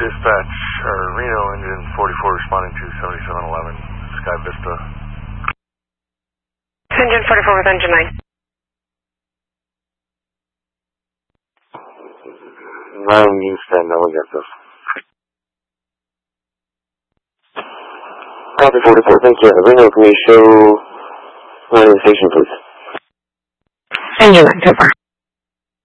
Dispatch, Reno engine 44 responding to 7711, Sky Vista. Engine 44 with engine 9. 9 Houston, no, we got this. Copy 44, thank you. Reno, can we show line of the station, please? Engine 9, so far.